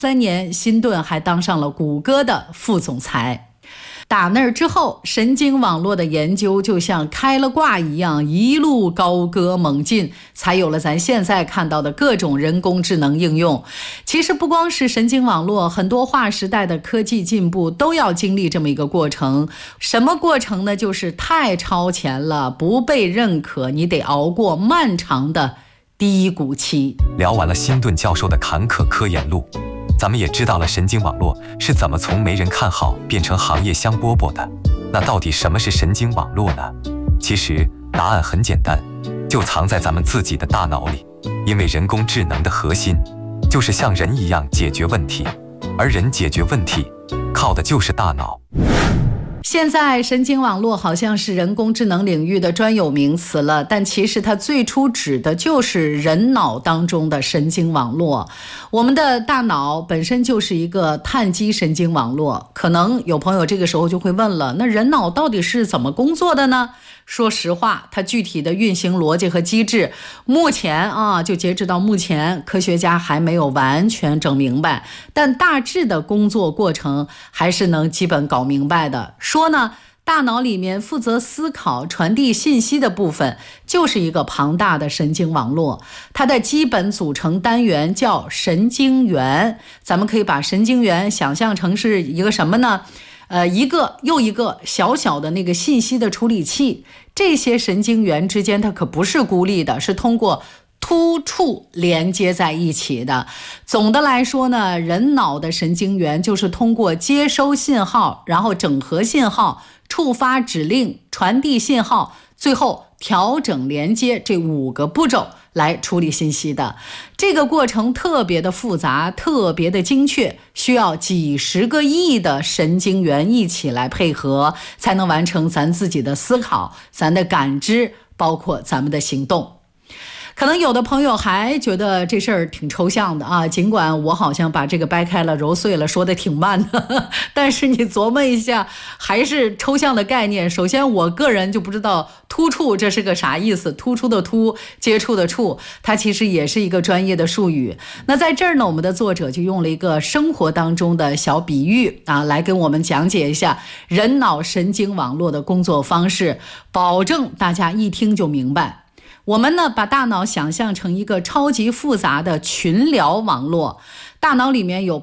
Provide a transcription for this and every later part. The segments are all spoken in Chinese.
3年，辛顿还当上了谷歌的副总裁。打那儿之后，神经网络的研究就像开了挂一样，一路高歌猛进，才有了咱现在看到的各种人工智能应用。其实不光是神经网络，很多划时代的科技进步都要经历这么一个过程。什么过程呢？就是太超前了，不被认可，你得熬过漫长的低谷期。 聊完了辛顿教授的坎坷科研路，咱们也知道了神经网络是怎么从没人看好变成行业香饽饽的。那到底什么是神经网络呢？其实答案很简单，就藏在咱们自己的大脑里。因为人工智能的核心就是像人一样解决问题，而人解决问题靠的就是大脑。 现在神经网络好像是人工智能领域的专有名词了，但其实它最初指的就是人脑当中的神经网络。我们的大脑本身就是一个碳基神经网络，可能有朋友这个时候就会问了，那人脑到底是怎么工作的呢？说实话，它具体的运行逻辑和机制，目前就截止到目前，科学家还没有完全整明白，但大致的工作过程还是能基本搞明白的。说呢，大脑里面负责思考、传递信息的部分，就是一个庞大的神经网络，它的基本组成单元叫神经元。咱们可以把神经元想象成是一个什么呢？一个又一个小小的那个信息的处理器，这些神经元之间它可不是孤立的，是通过突触连接在一起的。总的来说呢，人脑的神经元就是通过接收信号，然后整合信号，触发指令，传递信号，最后调整连接这5个步骤来处理信息的。这个过程特别的复杂，特别的精确，需要几十个亿的神经元一起来配合，才能完成咱自己的思考、咱的感知，包括咱们的行动。可能有的朋友还觉得这事儿挺抽象的啊，尽管我好像把这个掰开了揉碎了说的挺慢的，但是你琢磨一下，还是抽象的概念。首先我个人就不知道突触这是个啥意思，突出的突，接触的触，它其实也是一个专业的术语。那在这儿呢，我们的作者就用了一个生活当中的小比喻来跟我们讲解一下人脑神经网络的工作方式，保证大家一听就明白。我们呢，把大脑想象成一个超级复杂的群聊网络，大脑里面有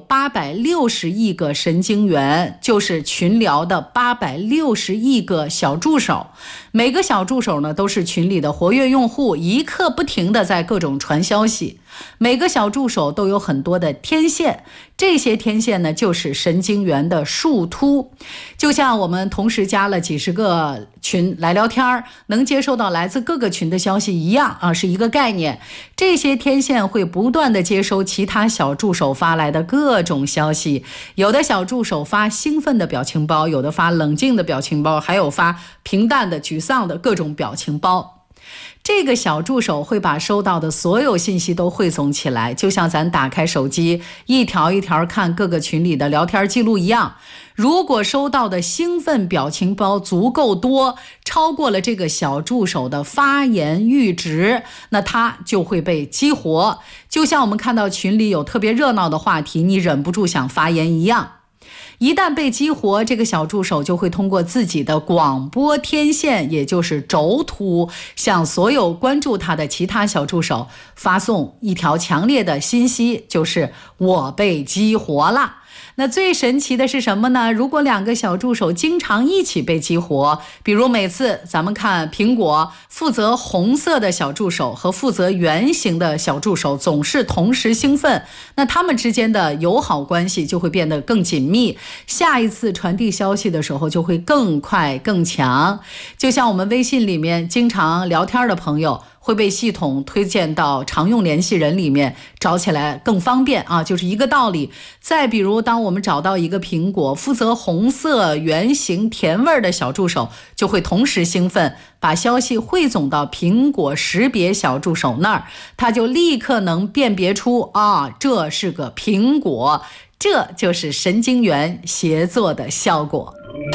860亿个神经元，就是群聊的860亿个小助手。每个小助手呢，都是群里的活跃用户，一刻不停的在各种传消息。每个小助手都有很多的天线，这些天线呢，就是神经元的树突。就像我们同时加了几十个群来聊天，能接收到来自各个群的消息一样是一个概念。这些天线会不断的接收其他小助手发来的各种消息，有的小助手发兴奋的表情包，有的发冷静的表情包，还有发平淡的沮丧的各种表情包。这个小助手会把收到的所有信息都汇总起来，就像咱打开手机一条一条看各个群里的聊天记录一样。如果收到的兴奋表情包足够多，超过了这个小助手的发言阈值，那它就会被激活。就像我们看到群里有特别热闹的话题，你忍不住想发言一样。一旦被激活，这个小助手就会通过自己的广播天线，也就是轴突，向所有关注他的其他小助手发送一条强烈的信息，就是我被激活了。那最神奇的是什么呢？如果2个小助手经常一起被激活，比如每次咱们看苹果，负责红色的小助手和负责圆形的小助手总是同时兴奋，那他们之间的友好关系就会变得更紧密，下一次传递消息的时候就会更快更强。就像我们微信里面经常聊天的朋友，会被系统推荐到常用联系人里面，找起来更方便就是一个道理。再比如，当我们找到一个苹果负责红色圆形甜味的小助手，就会同时兴奋，把消息汇总到苹果识别小助手那儿，他就立刻能辨别出这是个苹果。这就是神经元协作的效果。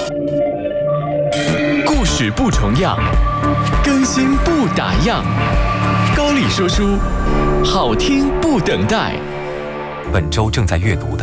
故事不重样，更新不打烊，高丽说书，好听不等待。 本周正在阅读的